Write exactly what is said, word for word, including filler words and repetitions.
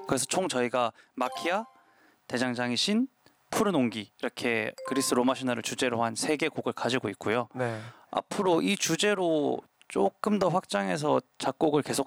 그래서 총 저희가 마키아, 대장장이 신, 푸른 온기 이렇게 그리스 로마 신화를 주제로 한 세 개 곡을 가지고 있고요. 네. 앞으로 이 주제로 조금 더 확장해서 작곡을 계속